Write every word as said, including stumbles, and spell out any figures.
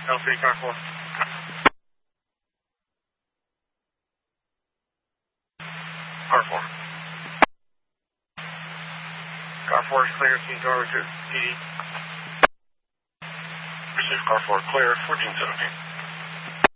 L three, car four. Car four. Car four is clear, Team Tower two, P D. Receive car four clear, fourteen seventeen.